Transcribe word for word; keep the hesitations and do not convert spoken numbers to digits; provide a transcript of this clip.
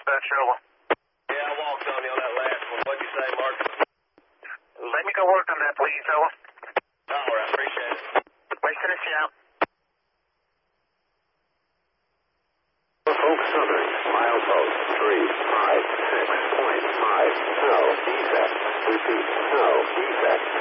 dispatch, over. Yeah, I walked on you on that last one. What'd you say, Mark? Let me go work on that, please, over. All right, appreciate it. Wait, finish you out. Oak Southern, milepost three five six point five, no defect. Repeat, no defect.